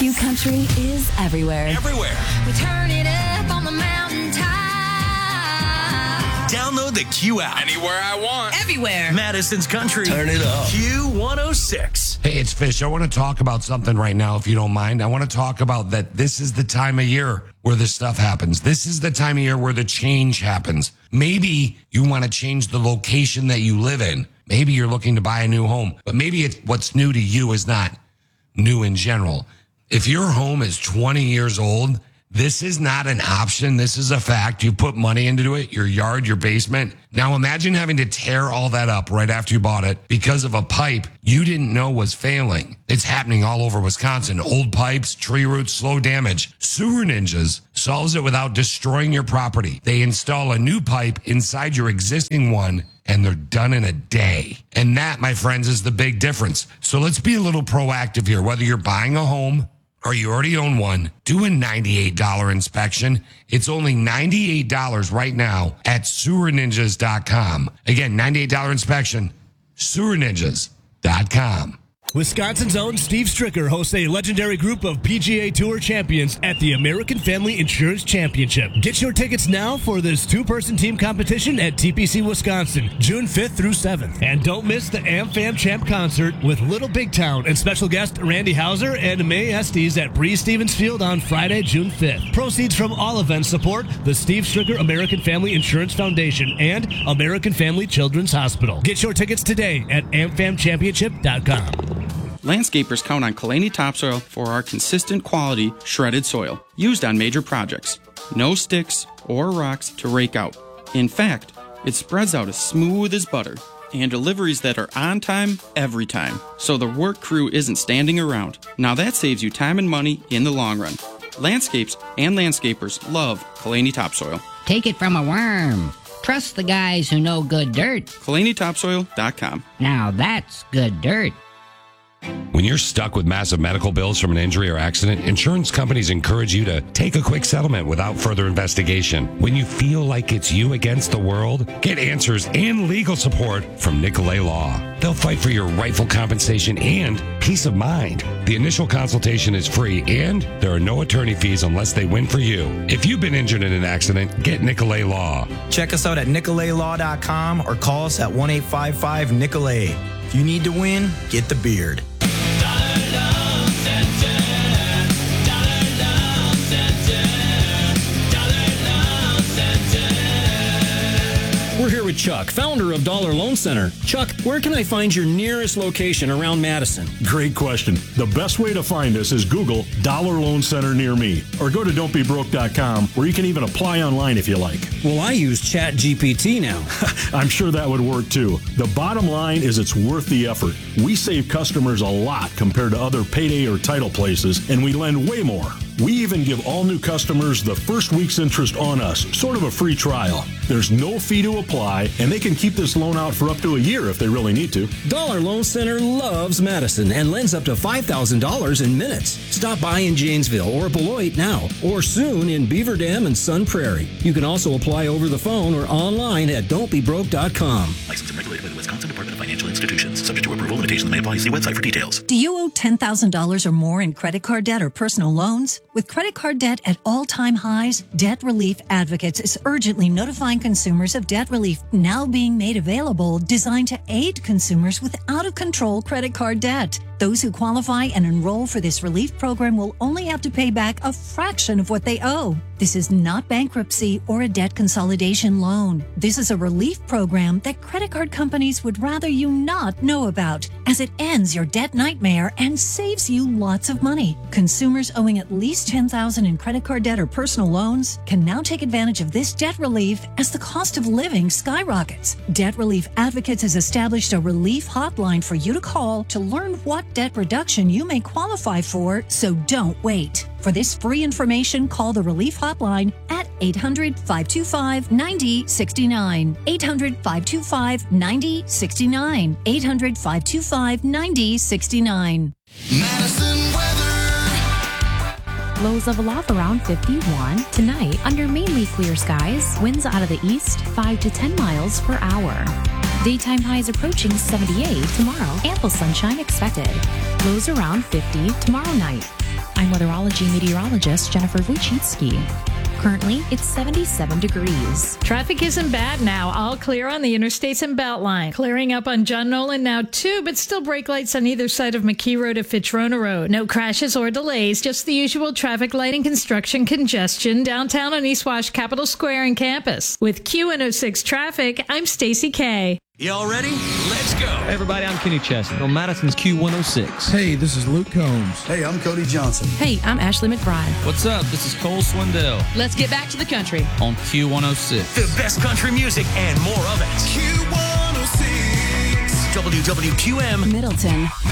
Q Country is everywhere. Everywhere. We turn it up on the mountaintop. Download the Q app. Anywhere I want. Everywhere. Madison's Country. Turn it up. Q106. Hey, it's Fish. I want to talk about something right now, if you don't mind. I want to talk about that this is the time of year where this stuff happens. This is the time of year where the change happens. Maybe you want to change the location that you live in. Maybe you're looking to buy a new home, but maybe what's new to you is not new in general. If your home is 20 years old, this is not an option. This is a fact. You put money into it, your yard, your basement. Now imagine having to tear all that up right after you bought it because of a pipe you didn't know was failing. It's happening all over Wisconsin. Old pipes, tree roots, slow damage. Sewer Ninjas solves it without destroying your property. They install a new pipe inside your existing one, and they're done in a day. And that, my friends, is the big difference. So let's be a little proactive here. Whether you're buying a home or you already own one, do a $98 inspection. It's only $98 right now at sewerninjas.com. Again, $98 inspection, sewerninjas.com. Wisconsin's own Steve Stricker hosts a legendary group of PGA Tour champions at the American Family Insurance Championship. Get your tickets now for this two-person team competition at TPC Wisconsin, June 5th through 7th. And don't miss the AmFam Champ concert with Little Big Town and special guest Randy Hauser and Mae Estes at Bree Stevens Field on Friday, June 5th. Proceeds from all events support the Steve Stricker American Family Insurance Foundation and American Family Children's Hospital. Get your tickets today at amfamchampionship.com. Landscapers count on Kalani Topsoil for our consistent quality shredded soil used on major projects. No sticks or rocks to rake out. In fact, it spreads out as smooth as butter, and deliveries that are on time every time, so the work crew isn't standing around. Now that saves you time and money in the long run. Landscapes and landscapers love Kalani Topsoil. Take it from a worm. Trust the guys who know good dirt. KalaniTopsoil.com. Now that's good dirt. When you're stuck with massive medical bills from an injury or accident, insurance companies encourage you to take a quick settlement without further investigation. When you feel like it's you against the world, get answers and legal support from Nicolay Law. They'll fight for your rightful compensation and peace of mind. The initial consultation is free, and there are no attorney fees unless they win for you. If you've been injured in an accident, get Nicolay Law. Check us out at nicolaylaw.com or call us at 1-855-NICOLAY. If you need to win, get the beard. We're here with Chuck, founder of Dollar Loan Center. Chuck, where can I find your nearest location around Madison? Great question. The best way to find us is Google Dollar Loan Center near me, or go to don'tbebroke.com, where you can even apply online if you like. Well, I use ChatGPT now. I'm sure that would work too. The bottom line is it's worth the effort. We save customers a lot compared to other payday or title places, and we lend way more. We even give all new customers the first week's interest on us, sort of a free trial. There's no fee to apply, and they can keep this loan out for up to a year if they really need to. Dollar Loan Center loves Madison and lends up to $5,000 in minutes. Stop by in Janesville or Beloit now, or soon in Beaver Dam and Sun Prairie. You can also apply over the phone or online at don'tbebroke.com. Licensed and regulated by the Wisconsin Department of Financial Institutions. Subject to approval, limitations may apply. See website for details. Do you owe $10,000 or more in credit card debt or personal loans? With credit card debt at all-time highs, Debt Relief Advocates is urgently notifying consumers of debt relief now being made available, designed to aid consumers with out-of-control credit card debt. Those who qualify and enroll for this relief program will only have to pay back a fraction of what they owe. This is not bankruptcy or a debt consolidation loan. This is a relief program that credit card companies would rather you not know about, as it ends your debt nightmare and saves you lots of money. Consumers owing at least $10,000 in credit card debt or personal loans can now take advantage of this debt relief as the cost of living skyrockets. Debt Relief Advocates has established a relief hotline for you to call to learn what debt reduction you may qualify for, so don't wait. For this free information, call the Relief Hotline at 800-525-9069. 800-525-9069. 800-525-9069. Madison weather. Lows of love around 51. Tonight, under mainly clear skies, winds out of the east 5 to 10 miles per hour. Daytime highs approaching 78 tomorrow. Ample sunshine expected. Lows around 50 tomorrow night. I'm weatherology meteorologist Jennifer Wojcicki. Currently, it's 77 degrees. Traffic isn't bad now. All clear on the interstates and Beltline. Clearing up on John Nolan now, too, but still brake lights on either side of McKee Road to Fitzrona Road. No crashes or delays, just the usual traffic light and construction congestion downtown on East Wash, Capitol Square, and campus. With Q106 Traffic, I'm Stacy K. Y'all ready? Let's go. Hey everybody, I'm Kenny Chesney on Madison's Q106. Hey, this is Luke Combs. Hey, I'm Cody Johnson. Hey, I'm Ashley McBride. What's up? This is Cole Swindell. Let's get back to the country on Q106. The best country music and more of it. Q106. WWQM Middleton.